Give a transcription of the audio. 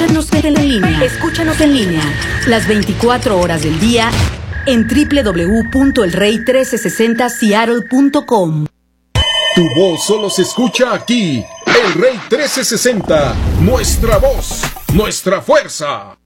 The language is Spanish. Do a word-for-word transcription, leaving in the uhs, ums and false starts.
Escúchanos en línea. Escúchanos en línea. Las veinticuatro horas del día en doble u doble u doble u punto el rey trece sesenta seattle punto com. Tu voz solo se escucha aquí. El Rey trece sesenta. Nuestra voz, nuestra fuerza.